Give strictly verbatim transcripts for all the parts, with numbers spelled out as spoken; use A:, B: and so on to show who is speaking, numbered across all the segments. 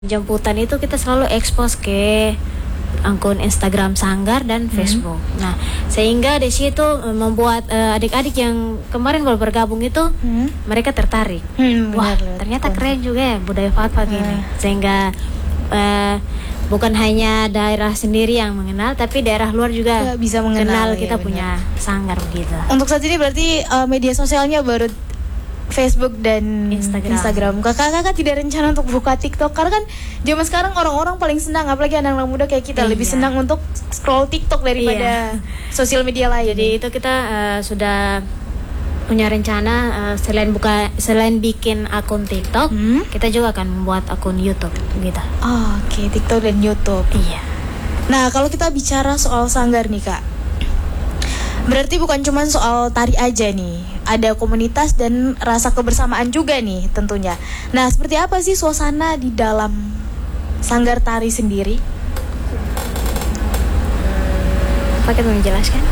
A: Jemputan itu kita selalu expose ke akun Instagram Sanggar dan Facebook. Hmm. Nah, sehingga di situ membuat uh, adik-adik yang kemarin baru bergabung itu hmm. mereka tertarik. Hmm, Wah, benar, ternyata keren juga ya budaya Fatwa hmm. ini. Sehingga uh, bukan hanya daerah sendiri yang mengenal, tapi daerah luar juga ya, bisa mengenal kita ya, punya Sanggar begitu.
B: Untuk saat ini berarti uh, media sosialnya baru Facebook dan Instagram. Instagram. Kakak-kakak tidak rencana untuk buka TikTok karena kan zaman sekarang orang-orang paling senang, apalagi anak-anak muda kayak kita iya. lebih senang untuk scroll TikTok daripada iya. sosial media lain.
A: Jadi itu kita uh, sudah punya rencana uh, selain buka selain bikin akun TikTok, hmm? kita juga akan membuat akun YouTube gitu.
B: Oh, Oke, okay. TikTok dan YouTube.
A: Iya.
B: Nah, kalau kita bicara soal Sanggar nih, Kak. Berarti bukan cuma soal tari aja nih, ada komunitas dan rasa kebersamaan juga nih tentunya. Nah, seperti apa sih suasana di dalam Sanggar Tari sendiri?
A: Pakai menjelaskan?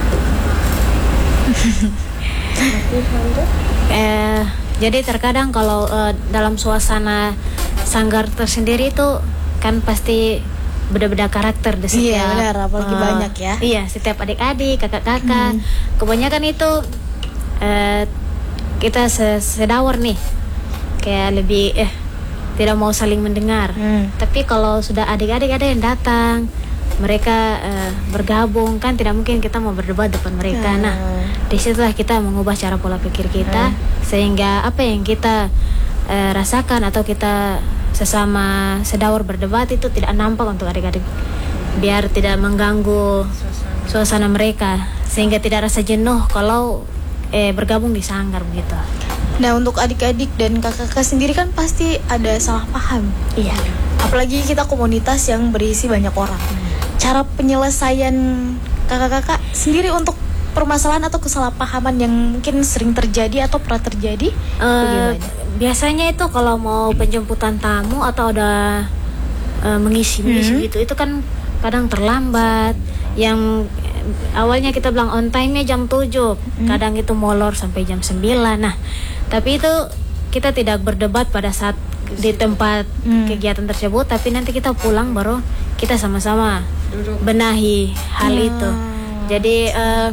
A: eh, jadi terkadang kalau eh, dalam suasana Sanggar tersendiri itu kan pasti beda-beda karakter di setiap.
B: Iya benar, apalagi uh, banyak ya.
A: Iya, setiap adik-adik, kakak-kakak. Hmm. Kebanyakan itu uh, kita sedawar nih, kayak lebih eh tidak mau saling mendengar. Hmm. Tapi kalau sudah adik-adik ada yang datang, mereka uh, bergabung, kan tidak mungkin kita mau berdebat depan mereka. Hmm. Nah, disitulah kita mengubah cara pola pikir kita, hmm. sehingga apa yang kita uh, rasakan atau kita sesama sedawar berdebat itu tidak nampak untuk adik-adik, biar tidak mengganggu suasana, suasana mereka, sehingga tidak rasa jenuh kalau eh, bergabung di Sanggar begitu.
B: Nah, untuk adik-adik dan kakak-kakak sendiri kan pasti ada salah paham.
A: Iya.
B: Apalagi kita komunitas yang berisi banyak orang. Cara penyelesaian kakak-kakak sendiri untuk permasalahan atau kesalahpahaman yang mungkin sering terjadi atau pernah terjadi,
A: uh, biasanya itu kalau mau penjemputan tamu atau ada uh, mengisi-mengisi hmm. gitu, itu kan kadang terlambat. Yang awalnya kita bilang on time-nya jam tujuh, hmm. kadang itu molor sampai jam sembilan. Nah, tapi itu kita tidak berdebat pada saat di tempat hmm. kegiatan tersebut, tapi nanti kita pulang baru kita sama-sama benahi hal hmm. itu. Jadi uh,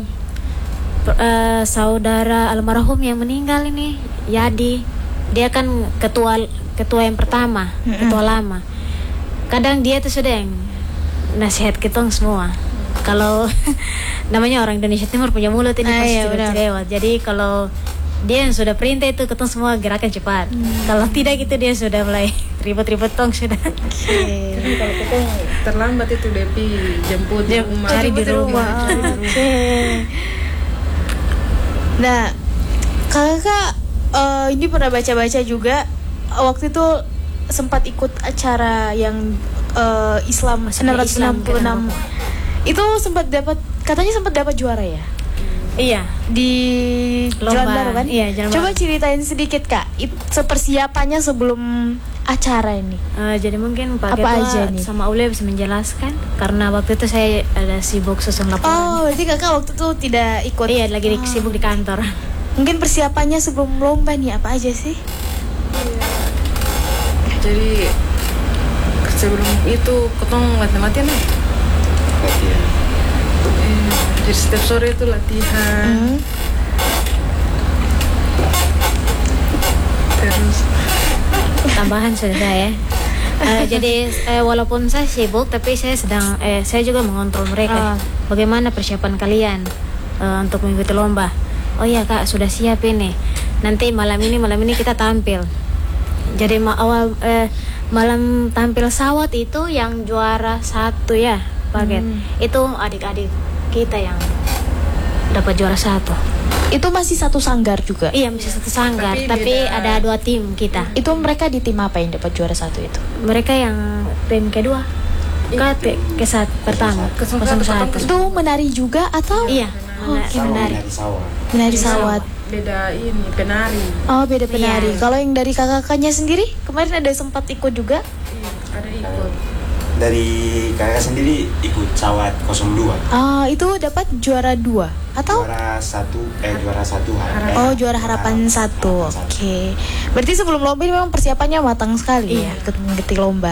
A: Uh, saudara almarhum yang meninggal ini Yadi, dia kan ketua ketua yang pertama, mm-hmm. ketua lama. Kadang dia tuh sudah yang nasihat kita semua. Kalau namanya orang Indonesia Timur punya mulut ini ah, pasti iya, lewat. Jadi kalau dia yang sudah perintah itu ketong semua gerakan cepat. Hmm. Kalau tidak gitu dia sudah mulai ribet-ribet tong sudah.
C: Okay. Jadi kalau ketong terlambat itu Depi jemput
A: Jem,
C: rumah,
A: cari di rumah.
B: Okay. Nah, kakak uh, ini pernah baca-baca juga waktu itu sempat ikut acara yang uh, Islam enam ratus enam puluh enam itu sempat dapat, katanya sempat dapat juara ya?
A: Iya,
B: di Jalan Baru kan?
A: Iya, Jalan
B: Coba Baru. Ceritain sedikit Kak, itu sepersiapannya sebelum acara ini.
A: Uh, jadi mungkin Pak Ketua aja nih? Sama Ule bisa menjelaskan, karena waktu itu saya ada sibuk susun laporan.
B: Oh, berarti kakak waktu itu tidak ikut?
A: Iya, lagi
B: oh.
A: sibuk di kantor.
B: Mungkin persiapannya sebelum lomba nih apa aja sih?
C: Iya. Jadi sebelum itu ketong latihan nih. Latihan. Eh, jadi setiap sore itu latihan. Hmm. Terus
A: tambahan sudah saya. Uh, jadi uh, walaupun saya sibuk, tapi saya sedang eh, saya juga mengontrol mereka. Uh. Bagaimana persiapan kalian uh, untuk mengikuti lomba? Oh iya Kak, sudah siap ini. Nanti malam ini malam ini kita tampil. Jadi ma- awal eh, malam tampil sawat itu yang juara satu ya paket. Hmm. Itu adik-adik kita yang dapat juara satu.
B: Itu masih satu sanggar juga?
A: Iya, masih satu sanggar, tapi, tapi ada dua tim kita.
B: Itu mereka di tim apa yang dapat juara satu itu?
A: Mereka yang tim kedua, ke ke saat pertama, ke satu.
B: Itu menari juga atau?
A: Iya,
B: oh,
A: menari.
B: menari.
D: Menari sawat.
B: Menari sawat.
C: Beda ini penari.
B: Oh, beda penari.
A: Iya.
B: Kalau yang dari kakak-kakaknya sendiri kemarin ada sempat ikut juga?
C: Iya, ada ikut.
D: dari kakak sendiri ikut Sawat nol dua.
B: Ah, itu dapat juara dua atau?
D: Juara satu, eh juara satu harapan.
B: Oh, juara harapan satu. Oke. Berarti sebelum lomba ini memang persiapannya matang sekali ya,
A: Iya.
B: ikut mengikuti lomba.